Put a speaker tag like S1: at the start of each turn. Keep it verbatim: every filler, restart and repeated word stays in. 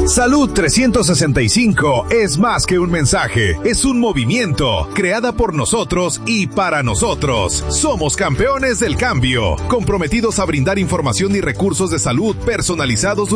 S1: Salud trescientos sesenta y cinco es más que un mensaje, es un movimiento, creada por nosotros y para nosotros. Somos campeones del cambio, comprometidos a brindar información y recursos de salud personalizados